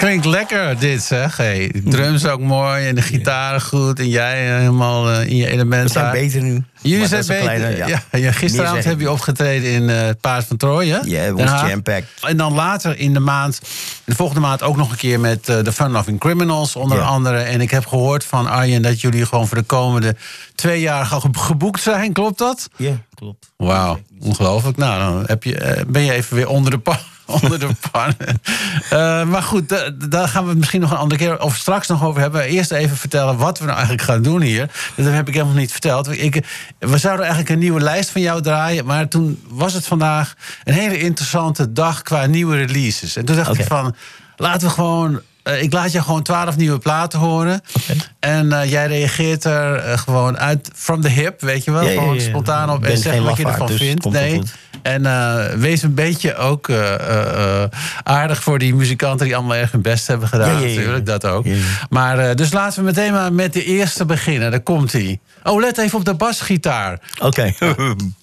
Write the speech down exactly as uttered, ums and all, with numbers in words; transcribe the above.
Klinkt lekker dit, zeg. Hey, de drums ook mooi en de gitaren goed. En jij helemaal uh, in je element. We zijn beter nu. Jullie zijn beter. Kleine, ja. Ja, ja, gisteravond heb je opgetreden in uh, het Paard van Troje. Ja, yeah, was jam-packed. En dan later in de maand, de volgende maand ook nog een keer met uh, The Fun Loving Criminals onder yeah. andere. En ik heb gehoord van Arjen dat jullie gewoon voor de komende twee jaar geboekt zijn. Klopt dat? Ja, yeah, klopt. Wauw, ongelooflijk. Nou, dan heb je, uh, ben je even weer onder de pan. Onder de pan. Uh, maar goed, da- daar gaan we het misschien nog een andere keer of straks nog over hebben. Eerst even vertellen wat we nou eigenlijk gaan doen hier. Dat heb ik helemaal niet verteld. Ik, we zouden eigenlijk een nieuwe lijst van jou draaien. Maar toen was het vandaag een hele interessante dag qua nieuwe releases. En toen dacht okay. ik van, laten we gewoon... Uh, ik laat je gewoon twaalf nieuwe platen horen. Okay. En uh, jij reageert er uh, gewoon uit from the hip, weet je wel. Ja, gewoon ja, ja. spontaan op en zeg wat je ervan dus vindt. Nee. En uh, wees een beetje ook uh, uh, aardig voor die muzikanten die allemaal erg hun best hebben gedaan. Ja, ja, ja. Natuurlijk, dat ook. Ja, ja. Maar uh, dus laten we meteen maar met de eerste beginnen. Daar komt-ie. Oh, let even op de basgitaar. Oké. Okay.